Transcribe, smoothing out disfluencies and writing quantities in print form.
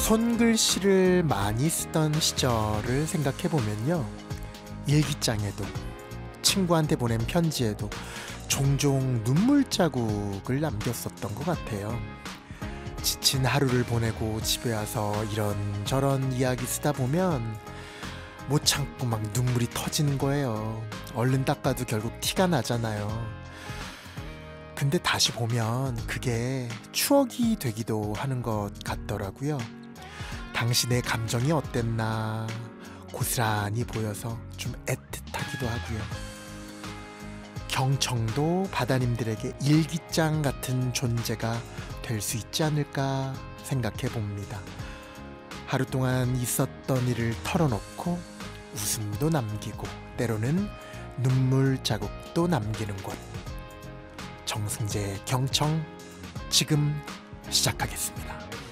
손글씨를 많이 쓰던 시절을 생각해 보면요. 일기장에도 친구한테 보낸 편지에도 종종 눈물 자국을 남겼었던 것 같아요. 지친 하루를 보내고 집에 와서 이런저런 이야기 쓰다 보면 못 참고 막 눈물이 터지는 거예요. 얼른 닦아도 결국 티가 나잖아요. 근데 다시 보면 그게 추억이 되기도 하는 것 같더라고요. 당신의 감정이 어땠나 고스란히 보여서 좀 애틋하기도 하고요. 경청도 바다님들에게 일기장 같은 존재가 될 수 있지 않을까 생각해 봅니다. 하루 동안 있었던 일을 털어놓고 웃음도 남기고 때로는 눈물 자국도 남기는 곳. 정승재의 경청 지금 시작하겠습니다.